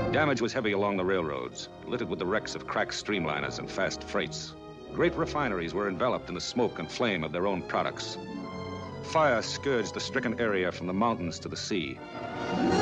Damage was heavy along the railroads, littered with the wrecks of cracked streamliners and fast freights. Great refineries were enveloped in the smoke and flame of their own products. Fire scourged the stricken area from the mountains to the sea.